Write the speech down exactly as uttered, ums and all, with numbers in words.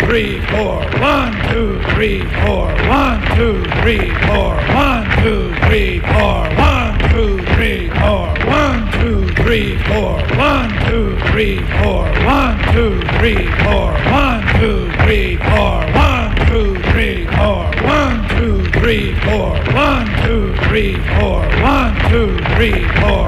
three, four. One, two, three, four. One, two, three, four. One, two, three, four. One, two, three, four. One, two, three, four. One, two, three, four. One, two, three, four. One, two, three, four. One, two, three, four. One, two, three, four. One, two, three, four. One, two, three, four.